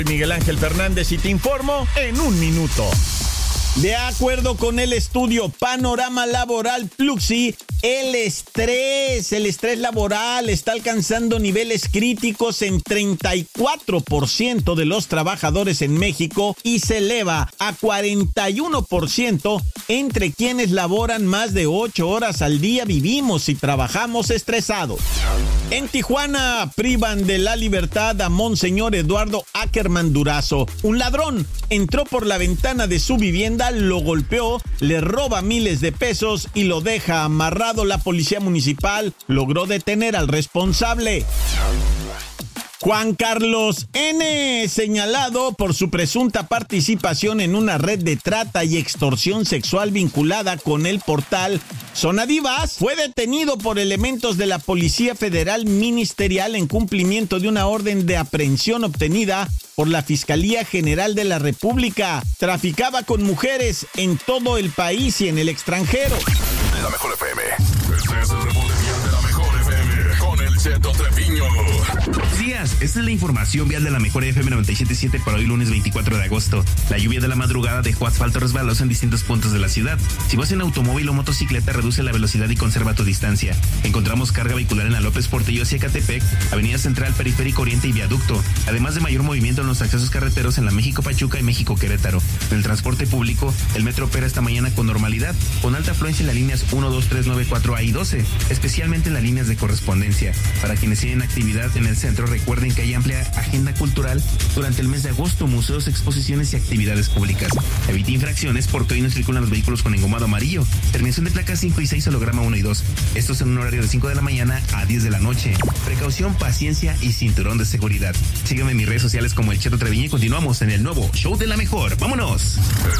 Miguel Ángel Fernández y te informo en un minuto. De acuerdo con el estudio Panorama Laboral Pluxee, el estrés laboral está alcanzando niveles críticos en 34% de los trabajadores en México y se eleva a 41% entre quienes laboran más de 8 horas al día. Vivimos y trabajamos estresados. En Tijuana privan de la libertad a Monseñor Eduardo Ackerman Durazo. Un ladrón entró por la ventana de su vivienda, lo golpeó, le roba miles de pesos y lo deja amarrado. La policía municipal logró detener al responsable. Juan Carlos N., señalado por su presunta participación en una red de trata y extorsión sexual vinculada con el portal Zona Divas, fue detenido por elementos de la Policía Federal Ministerial en cumplimiento de una orden de aprehensión obtenida por la Fiscalía General de la República. Traficaba con mujeres en todo el país y en el extranjero. La Mejor FM. Este es el reporte vial de La Mejor FM con el Cheto Treviño. Buenos días, esta es la información vial de La Mejor FM 97.7 para hoy lunes 24 de agosto. La lluvia de la madrugada dejó asfalto resbaloso en distintos puntos de la ciudad. Si vas en automóvil o motocicleta, reduce la velocidad y conserva tu distancia. Encontramos carga vehicular en la López Portillo hacia Ecatepec, Avenida Central, Periférico Oriente y Viaducto, además de mayor movimiento en los accesos carreteros en la México Pachuca y México Querétaro. En el transporte público, el metro opera esta mañana con normalidad, con alta afluencia en las líneas 1, 2, 3, 9, 4A y 12, especialmente en las líneas de correspondencia. Para quienes tienen actividad en el centro, recuerden que hay amplia agenda cultural durante el mes de agosto, museos, exposiciones y actividades públicas. Evite infracciones porque hoy no circulan los vehículos con engomado amarillo. Terminación de placas 5 y 6, holograma 1 y 2. Estos en un horario de 5 de la mañana a 10 de la noche. Precaución, paciencia y cinturón de seguridad. Sígueme en mis redes sociales como el Cheto Treviño y continuamos en el nuevo Show de la Mejor. ¡Vámonos!